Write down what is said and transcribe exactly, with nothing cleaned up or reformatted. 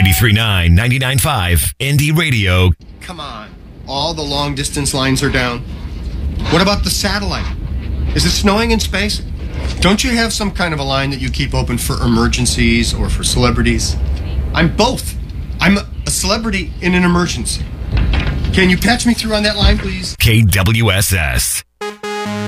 ninety-three point nine, ninety-nine point five, Indie Radio. Come on. All the long distance lines are down. What about the satellite? Is it snowing in space? Don't you have some kind of a line that you keep open for emergencies or for celebrities? I'm both. I'm a celebrity in an emergency. Can you patch me through on that line, please? K W S S.